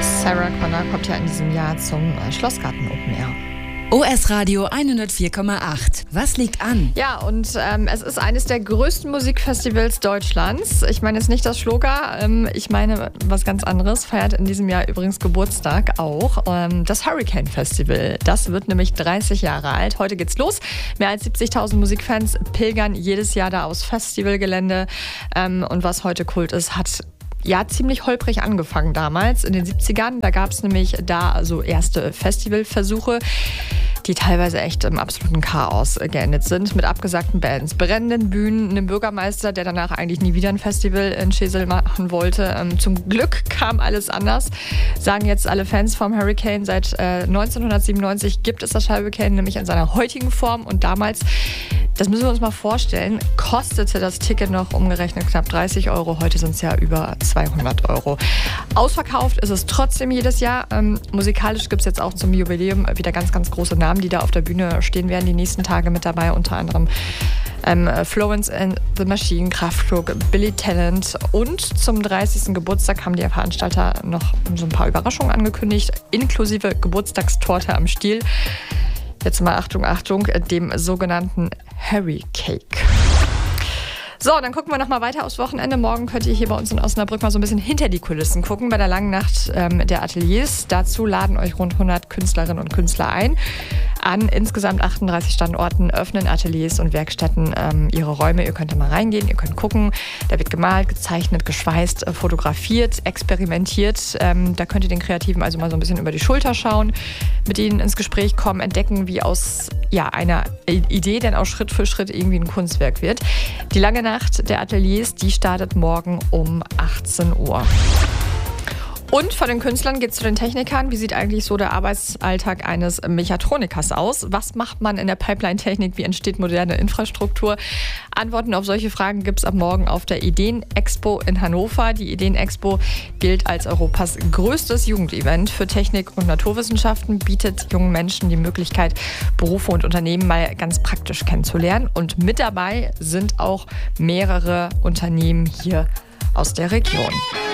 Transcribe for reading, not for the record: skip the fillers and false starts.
Sarah Connor kommt ja in diesem Jahr zum Schlossgarten Open Air. OS Radio 104,8. Was liegt an? Ja, und es ist eines der größten Musikfestivals Deutschlands. Ich meine jetzt nicht das Schloga, ich meine was ganz anderes. Feiert in diesem Jahr übrigens Geburtstag auch. Das Hurricane Festival. Das wird nämlich 30 Jahre alt. Heute geht's los. Mehr als 70.000 Musikfans pilgern jedes Jahr da aufs Festivalgelände. Und was heute Kult ist, hat ziemlich holprig angefangen damals, in den 70ern. Da gab es nämlich erste Festivalversuche, die teilweise echt im absoluten Chaos geendet sind, mit abgesagten Bands, brennenden Bühnen, einem Bürgermeister, der danach eigentlich nie wieder ein Festival in Schesel machen wollte. Zum Glück kam alles anders, sagen jetzt alle Fans vom Hurricane. Seit 1997 gibt es das Hurricane nämlich in seiner heutigen Form und damals, das müssen wir uns mal vorstellen, kostete das Ticket noch umgerechnet knapp 30 Euro. Heute sind es ja über 200 Euro. Ausverkauft ist es trotzdem jedes Jahr. Musikalisch gibt es jetzt auch zum Jubiläum wieder ganz, ganz große Namen, die da auf der Bühne stehen werden, die nächsten Tage mit dabei, unter anderem Florence and the Machine, Kraftklub, Billy Talent. Und zum 30. Geburtstag haben die Veranstalter noch so ein paar Überraschungen angekündigt, inklusive Geburtstagstorte am Stiel. Jetzt mal Achtung, Achtung, dem sogenannten Harry Cake. So, dann gucken wir noch mal weiter aufs Wochenende. Morgen könnt ihr hier bei uns in Osnabrück mal so ein bisschen hinter die Kulissen gucken bei der langen Nacht der Ateliers. Dazu laden euch rund 100 Künstlerinnen und Künstler ein. An insgesamt 38 Standorten öffnen Ateliers und Werkstätten ihre Räume. Ihr könnt da mal reingehen, ihr könnt gucken. Da wird gemalt, gezeichnet, geschweißt, fotografiert, experimentiert. Da könnt ihr den Kreativen also mal so ein bisschen über die Schulter schauen, mit ihnen ins Gespräch kommen, entdecken, wie aus einer Idee dann auch Schritt für Schritt irgendwie ein Kunstwerk wird. Die lange Nacht der Ateliers, die startet morgen um 18 Uhr. Und von den Künstlern geht es zu den Technikern. Wie sieht eigentlich so der Arbeitsalltag eines Mechatronikers aus? Was macht man in der Pipeline-Technik? Wie entsteht moderne Infrastruktur? Antworten auf solche Fragen gibt es ab morgen auf der Ideen-Expo in Hannover. Die Ideen-Expo gilt als Europas größtes Jugendevent für Technik und Naturwissenschaften, bietet jungen Menschen die Möglichkeit, Berufe und Unternehmen mal ganz praktisch kennenzulernen. Und mit dabei sind auch mehrere Unternehmen hier aus der Region.